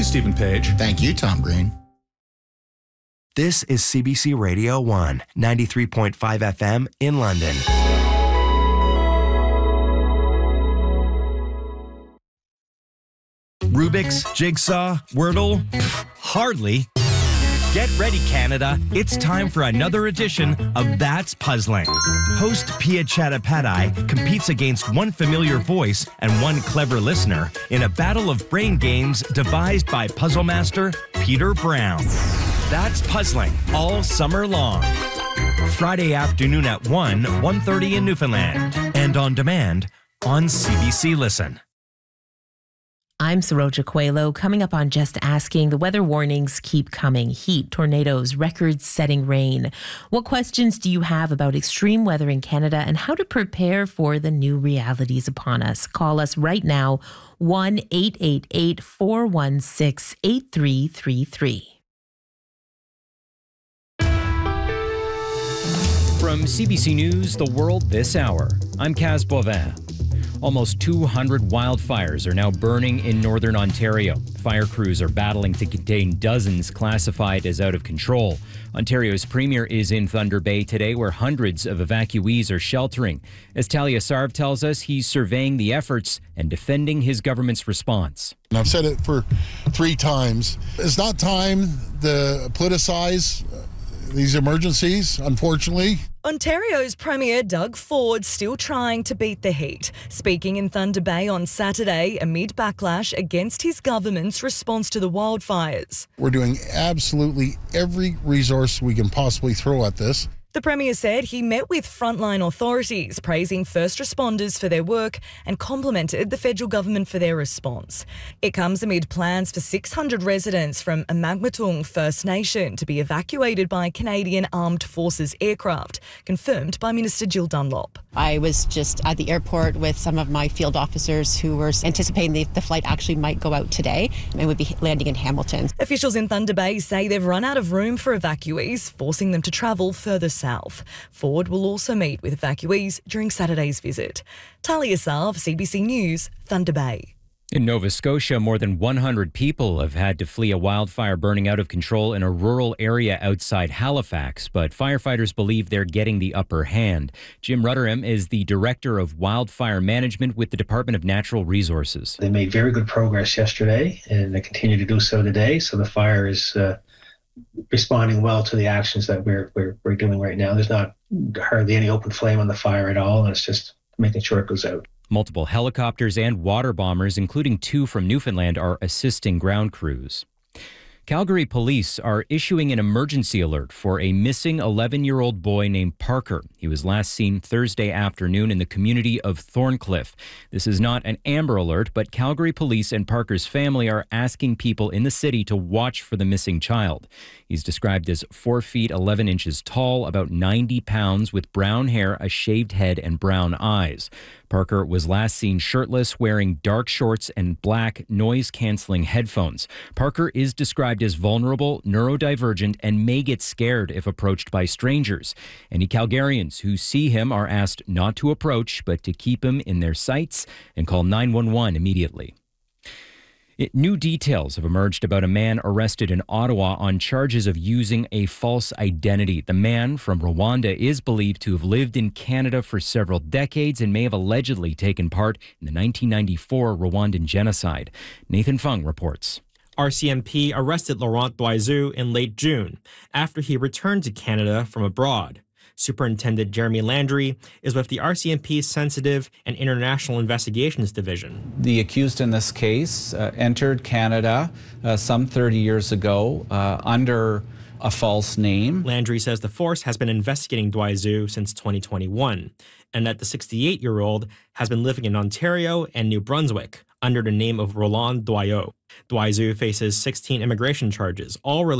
Stephen Page. Thank you, Tom Green. This is CBC Radio 1, 93.5 FM in London. Rubik's, Jigsaw, Wordle? Pfft, hardly. Get ready, Canada. It's time for another edition of That's Puzzling. Host Pia Chattopadhyay competes against one familiar voice and one clever listener in a battle of brain games devised by puzzle master Peter Brown. That's Puzzling all summer long. Friday afternoon at 1:30 in Newfoundland. And on demand on CBC Listen. I'm Saroja Coelho. Coming up on Just Asking, the weather warnings keep coming. Heat, tornadoes, record-setting rain. What questions do you have about extreme weather in Canada and how to prepare for the new realities upon us? Call us right now, 1-888-416-8333. From CBC News, The World This Hour, I'm Kaz Bovin. Almost 200 wildfires are now burning in northern Ontario. Fire crews are battling to contain dozens classified as out of control. Ontario's premier is in Thunder Bay today, where hundreds of evacuees are sheltering. As Talia Sarv tells us, he's surveying the efforts and defending his government's response. And I've said it for 3 times. It's not time to politicize these emergencies, unfortunately. Ontario's Premier Doug Ford still trying to beat the heat, speaking in Thunder Bay on Saturday amid backlash against his government's response to the wildfires. We're doing absolutely every resource we can possibly throw at this. The Premier said he met with frontline authorities, praising first responders for their work and complimented the federal government for their response. It comes amid plans for 600 residents from Amagmatung First Nation to be evacuated by Canadian Armed Forces aircraft, confirmed by Minister Jill Dunlop. I was just at the airport with some of my field officers who were anticipating the flight actually might go out today and would be landing in Hamilton. Officials in Thunder Bay say they've run out of room for evacuees, forcing them to travel further south. Ford will also meet with evacuees during Saturday's visit. Talia Sarv, CBC News, Thunder Bay. In Nova Scotia, more than 100 people have had to flee a wildfire burning out of control in a rural area outside Halifax, but firefighters believe they're getting the upper hand. Jim Rutherham is the Director of Wildfire Management with the Department of Natural Resources. They made very good progress yesterday, and they continue to do so today, so the fire is responding well to the actions that we're doing right now. There's not hardly any open flame on the fire at all, and it's just making sure it goes out. Multiple helicopters and water bombers, including 2 from Newfoundland, are assisting ground crews. Calgary police are issuing an emergency alert for a missing 11-year-old boy named Parker. He was last seen Thursday afternoon in the community of Thorncliffe. This is not an Amber Alert, but Calgary police and Parker's family are asking people in the city to watch for the missing child. He's described as 4 feet 11 inches tall, about 90 pounds, with brown hair, a shaved head, and brown eyes. Parker was last seen shirtless, wearing dark shorts and black noise-canceling headphones. Parker is described as vulnerable, neurodivergent, and may get scared if approached by strangers. Any Calgarians who see him are asked not to approach, but to keep him in their sights and call 911 immediately. New details have emerged about a man arrested in Ottawa on charges of using a false identity. The man from Rwanda is believed to have lived in Canada for several decades and may have allegedly taken part in the 1994 Rwandan genocide. Nathan Fung reports. RCMP arrested Laurent Doizeau in late June after he returned to Canada from abroad. Superintendent Jeremy Landry is with the RCMP's Sensitive and International Investigations Division. The accused in this case entered Canada some 30 years ago under a false name. Landry says the force has been investigating Doizeau since 2021 and that the 68-year-old has been living in Ontario and New Brunswick under the name of Roland Doyot. Doizeau faces 16 immigration charges, all related